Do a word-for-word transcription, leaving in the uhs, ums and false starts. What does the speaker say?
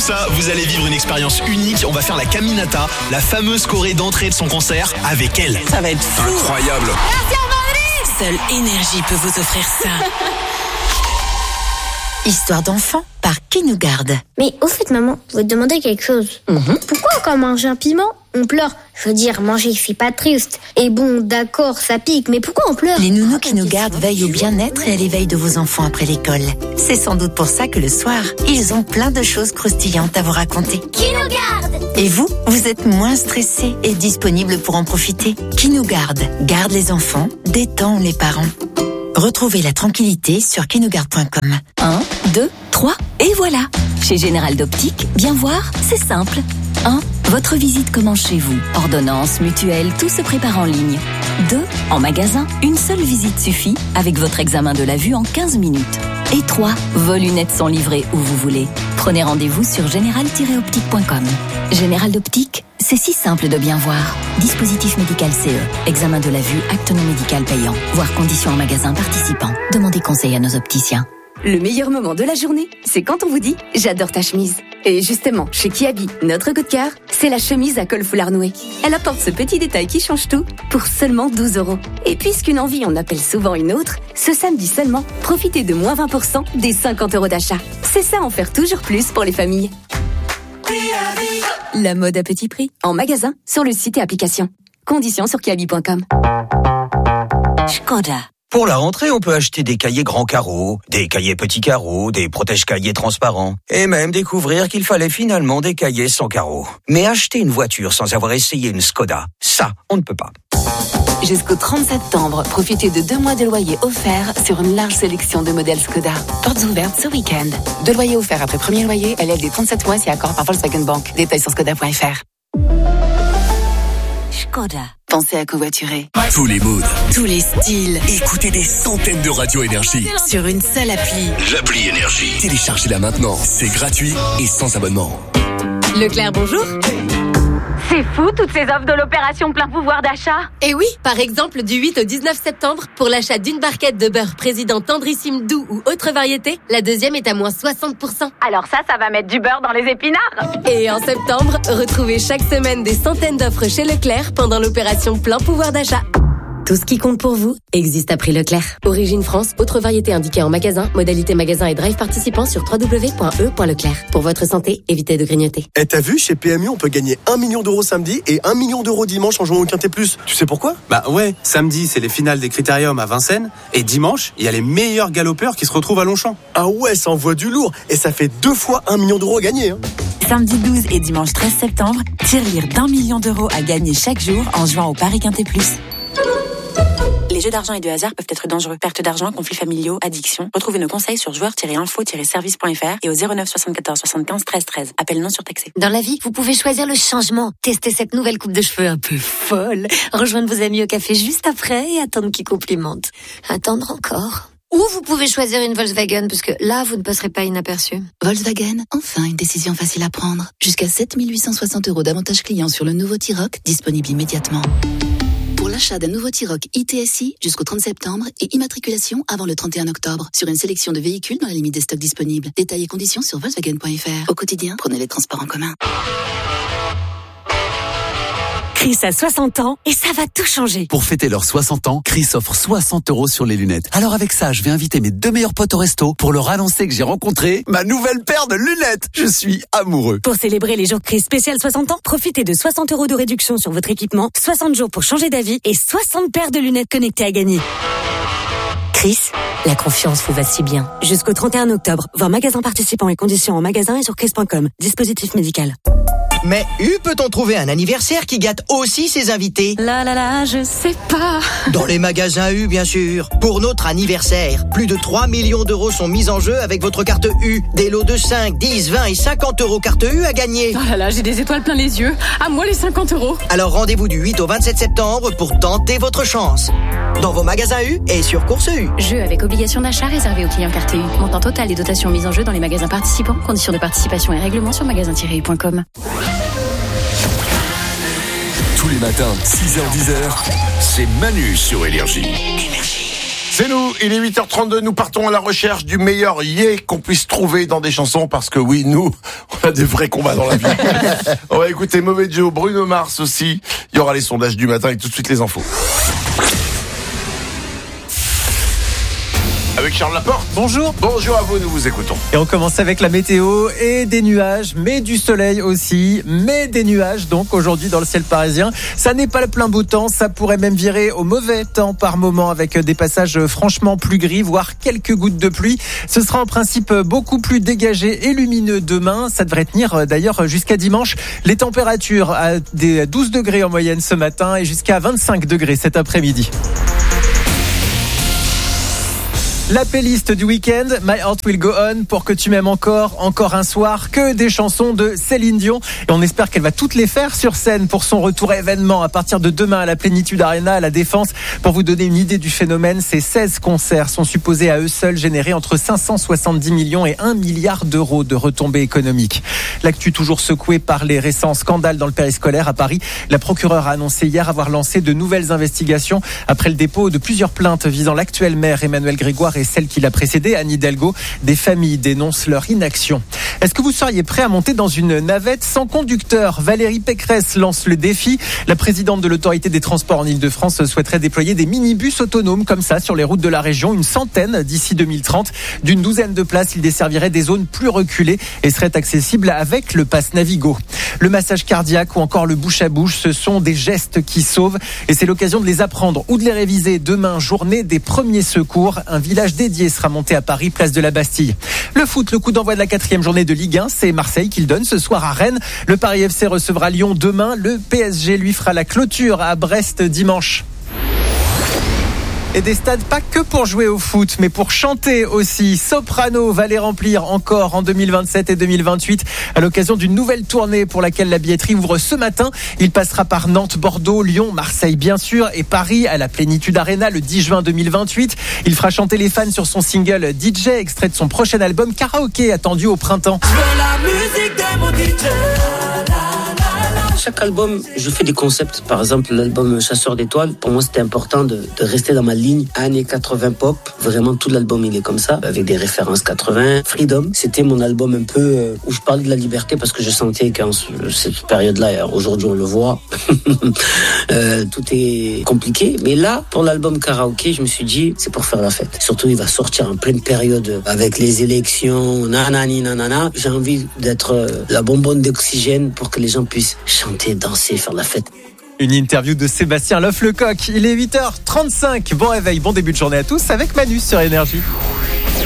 ça, vous allez vivre une expérience unique. On va faire la Caminata, la fameuse choré d'entrée de son concert, avec elle. Ça va être fou. Incroyable. Seule Énergie peut vous offrir ça. Histoire d'enfant par Qui nous garde. Mais au fait, maman, je vais te demander quelque chose. Mm-hmm. Pourquoi quand on mange un piment, on pleure? Je veux dire, manger, c'est pas triste. Et bon, d'accord, ça pique, mais pourquoi on pleure? Les nounous Qui nous gardent veillent au bien-être et à l'éveil de vos enfants après l'école. C'est sans doute pour ça que le soir, ils ont plein de choses croustillantes à vous raconter. Qui nous garde? Et vous, vous êtes moins stressé et disponible pour en profiter. Qui nous garde? Garde les enfants, détend les parents. Retrouvez la tranquillité sur qui nous garde point com. un, deux, trois, et voilà. Chez Général d'Optique, bien voir, c'est simple. un. Votre visite commence chez vous. Ordonnance, mutuelle, tout se prépare en ligne. deux. En magasin, une seule visite suffit avec votre examen de la vue en quinze minutes. Et trois. Vos lunettes sont livrées où vous voulez. Prenez rendez-vous sur général tiret optique point com. Général d'Optique, c'est si simple de bien voir. Dispositif médical C E. Examen de la vue, acte non médical payant. Voir conditions en magasin participant. Demandez conseil à nos opticiens. Le meilleur moment de la journée, c'est quand on vous dit « J'adore ta chemise ». Et justement, chez Kiabi, notre coup de cœur, c'est la chemise à col foulard noué. Elle apporte ce petit détail qui change tout pour seulement douze euros. Et puisqu'une envie en appelle souvent une autre, ce samedi seulement, profitez de moins vingt pour cent des cinquante euros d'achat. C'est ça en faire toujours plus pour les familles. La mode à petit prix, en magasin, sur le site et application. Conditions sur kiabi point com. Skoda. Pour la rentrée, on peut acheter des cahiers grands carreaux, des cahiers petits carreaux, des protège-cahiers transparents, et même découvrir qu'il fallait finalement des cahiers sans carreaux. Mais acheter une voiture sans avoir essayé une Skoda, ça, on ne peut pas. Jusqu'au trente septembre, profitez de deux mois de loyer offerts sur une large sélection de modèles Skoda. Portes ouvertes ce week-end. Deux loyers offerts après premier loyer, L L D trente-sept mois si accord par Volkswagen Bank. Détails sur skoda point f r. Skoda. Pensez à covoiturer. Tous les moods, Tous les styles écoutez des centaines de radios Énergie. sur une seule appli. L'appli Énergie. Téléchargez-la maintenant. C'est gratuit et sans abonnement. Leclerc, bonjour. C'est fou, toutes ces offres de l'opération plein pouvoir d'achat. Et oui, par exemple, du huit au dix-neuf septembre, pour l'achat d'une barquette de beurre président tendrissime doux ou autre variété, la deuxième est à moins soixante pour cent. Alors ça, ça va mettre du beurre dans les épinards. Et en septembre, retrouvez chaque semaine des centaines d'offres chez Leclerc pendant l'opération plein pouvoir d'achat. Tout ce qui compte pour vous existe à prix Leclerc. Origine France, autre variété indiquée en magasin, modalité magasin et drive participant sur w w w point e point leclerc. Pour votre santé, évitez de grignoter. Eh, t'as vu, chez P M U, on peut gagner un million d'euros samedi et un million d'euros dimanche en jouant au Quintet Plus. Tu sais pourquoi? Bah ouais, samedi, c'est les finales des Critériums à Vincennes. Et dimanche, il y a les meilleurs galopeurs qui se retrouvent à Longchamp. Ah ouais, ça envoie du lourd. Et ça fait deux fois un million d'euros à gagner. Hein. Samedi douze et dimanche treize septembre, tirelire d'un million d'euros à gagner chaque jour en jouant au Paris Quintet Plus. Les jeux d'argent et de hasard peuvent être dangereux. Perte d'argent, conflits familiaux, addiction. Retrouvez nos conseils sur joueurs tiret info tiret service point f r et au zéro neuf soixante-quatorze soixante-quinze treize treize. Appel non surtaxé. Dans la vie, vous pouvez choisir le changement. Tester cette nouvelle coupe de cheveux un peu folle. Rejoindre vos amis au café juste après et attendre qu'ils complimentent. Attendre encore. Ou vous pouvez choisir une Volkswagen, parce que là, vous ne passerez pas inaperçu. Volkswagen, enfin une décision facile à prendre. Jusqu'à sept mille huit cent soixante euros d'avantages clients sur le nouveau T-Roc, disponible immédiatement. Pour l'achat d'un nouveau T-Roc I T S I jusqu'au trente septembre et immatriculation avant le trente et un octobre sur une sélection de véhicules dans la limite des stocks disponibles. Détails et conditions sur volkswagen point f r. Au quotidien, prenez les transports en commun. Chris a soixante ans et ça va tout changer. Pour fêter leurs soixante ans, Chris offre soixante euros sur les lunettes. Alors avec ça, je vais inviter mes deux meilleurs potes au resto pour leur annoncer que j'ai rencontré ma nouvelle paire de lunettes. Je suis amoureux. Pour célébrer les jours Chris spécial soixante ans, profitez de soixante euros de réduction sur votre équipement, soixante jours pour changer d'avis et soixante paires de lunettes connectées à gagner. Chris, la confiance vous va si bien. Jusqu'au trente et un octobre, voir magasin participants et conditions en magasin et sur chris point com. Dispositif médical. Mais U peut-on trouver un anniversaire qui gâte aussi ses invités? Là là là, je sais pas. Dans les magasins U, bien sûr. Pour notre anniversaire, plus de trois millions d'euros sont mis en jeu avec votre carte U. Des lots de cinq, dix, vingt et cinquante euros carte U à gagner. Oh là là, j'ai des étoiles plein les yeux. À moi les cinquante euros. Alors rendez-vous du huit au vingt-sept septembre pour tenter votre chance. Dans vos magasins U et sur Course U. Jeu avec obligation d'achat réservé aux clients carte U. Montant total des dotations mises en jeu dans les magasins participants. Conditions de participation et règlements sur magasin tiret u point com. Tous les matins, six heures dix heures, c'est Manu sur Énergie. C'est nous, il est huit heures trente-deux, nous partons à la recherche du meilleur yé qu'on puisse trouver dans des chansons, parce que oui, nous, on a des vrais combats dans la vie. On va écouter Mauvais Joe, Bruno Mars aussi, il y aura les sondages du matin et tout de suite les infos. Avec Charles Laporte. Bonjour. Bonjour à vous, nous vous écoutons. Et on commence avec la météo et des nuages, mais du soleil aussi, mais des nuages donc aujourd'hui dans le ciel parisien. Ça n'est pas le plein beau temps, ça pourrait même virer au mauvais temps par moment avec des passages franchement plus gris, voire quelques gouttes de pluie. Ce sera en principe beaucoup plus dégagé et lumineux demain. Ça devrait tenir d'ailleurs jusqu'à dimanche. Les températures à des douze degrés en moyenne ce matin et jusqu'à vingt-cinq degrés cet après-midi. La playlist du week-end, My Heart Will Go On, pour que tu m'aimes encore, encore un soir, que des chansons de Céline Dion. Et on espère qu'elle va toutes les faire sur scène pour son retour événement à partir de demain à la Plénitude Arena à la Défense. Pour vous donner une idée du phénomène, ces seize concerts sont supposés à eux seuls générer entre cinq cent soixante-dix millions et un milliard d'euros de retombées économiques. L'actu toujours secouée par les récents scandales dans le périscolaire à Paris. La procureure a annoncé hier avoir lancé de nouvelles investigations après le dépôt de plusieurs plaintes visant l'actuel maire Emmanuel Grégoire et celle qui l'a précédée, Anne Hidalgo. Des familles dénoncent leur inaction. Est-ce que vous seriez prêt à monter dans une navette sans conducteur ? Valérie Pécresse lance le défi. La présidente de l'autorité des transports en Ile-de-France souhaiterait déployer des minibus autonomes comme ça sur les routes de la région, une centaine d'ici deux mille trente. D'une douzaine de places, ils desserviraient des zones plus reculées et seraient accessibles avec le pass Navigo. Le massage cardiaque ou encore le bouche à bouche, ce sont des gestes qui sauvent et c'est l'occasion de les apprendre ou de les réviser demain, journée des premiers secours. Un village dédié sera monté à Paris, place de la Bastille. Le foot, le coup d'envoi de la quatrième journée de Ligue un, c'est Marseille qui le donne ce soir à Rennes. Le Paris F C recevra Lyon demain. Le P S G lui fera la clôture à Brest dimanche. Et des stades pas que pour jouer au foot, mais pour chanter aussi. Soprano va les remplir encore en deux mille vingt-sept et deux mille vingt-huit à l'occasion d'une nouvelle tournée pour laquelle la billetterie ouvre ce matin. Il passera par Nantes, Bordeaux, Lyon, Marseille bien sûr et Paris à la Plénitude Arena le dix juin deux mille vingt-huit. Il fera chanter les fans sur son single D J, extrait de son prochain album Karaoké attendu au printemps. Je veux la musique de mon D J. Chaque album, je fais des concepts. Par exemple, l'album Chasseur d'étoiles, pour moi, c'était important de, de rester dans ma ligne années quatre-vingts pop. Vraiment, tout l'album, il est comme ça, avec des références quatre-vingts. Freedom, c'était mon album un peu euh, où je parlais de la liberté parce que je sentais qu'en cette période-là, aujourd'hui, on le voit, euh, tout est compliqué. Mais là, pour l'album Karaoké, je me suis dit, c'est pour faire la fête. Surtout, il va sortir en pleine période avec les élections, nanani, nanana. J'ai envie d'être euh, la bonbonne d'oxygène pour que les gens puissent chanter, danser, faire la fête. Une interview de Sébastien Loff-Lecoq. Il est huit heures trente-cinq. Bon réveil, bon début de journée à tous avec Manu sur Énergie.